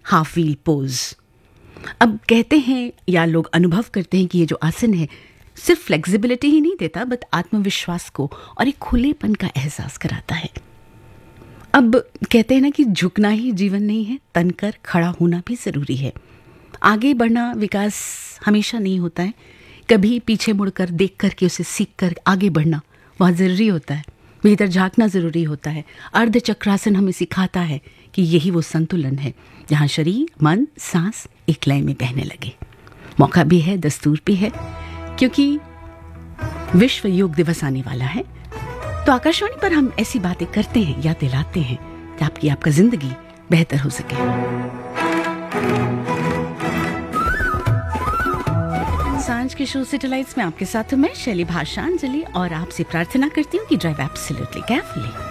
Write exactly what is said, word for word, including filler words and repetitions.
Half wheel pose. अब कहते हैं या लोग अनुभव करते हैं कि ये जो आसन है सिर्फ फ्लेक्सिबिलिटी ही नहीं देता, बट आत्मविश्वास को और एक खुलेपन का एहसास कराता है। अब कहते हैं ना कि झुकना ही जीवन नहीं है, तनकर खड़ा होना भी ज़रूरी है। आगे बढ़ना विकास हमेशा नहीं होता है, कभी पीछे मुड़कर देख कर के उसे सीख कर आगे बढ़ना बहुत ज़रूरी होता है। भीतर झांकना ज़रूरी होता है। अर्ध चक्रासन हमें सिखाता है कि यही वो संतुलन है जहाँ शरीर, मन, सांस एक लय में बहने लगे। मौका भी है, दस्तूर भी है, क्योंकि विश्व योग दिवस आने वाला है। तो आकाशवाणी पर हम ऐसी बातें करते हैं या दिलाते हैं ताकि आपका जिंदगी बेहतर हो सके। सांझ के शो सैटेलाइट्स में आपके साथ हूं मैं शैली भाषांजलि और आपसे प्रार्थना करती हूँ कि ड्राइव एब्सोल्युटली केयरफुली।